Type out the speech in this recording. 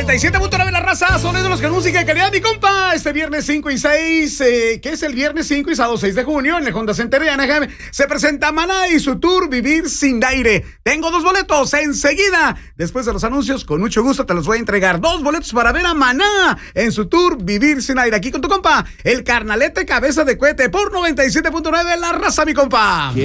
97.9 la raza, sonido de los que música de calidad, mi compa. Este viernes 5 y 6, que es el viernes 5 y sábado 6 de junio, en el Honda Center de Anaheim, se presenta Maná y su tour Vivir Sin Aire. Tengo 2 boletos enseguida. Después de los anuncios, con mucho gusto te los voy a entregar. 2 boletos para ver a Maná en su tour Vivir Sin Aire. Aquí con tu compa, el carnalete cabeza de cohete por 97.9 la raza, mi compa.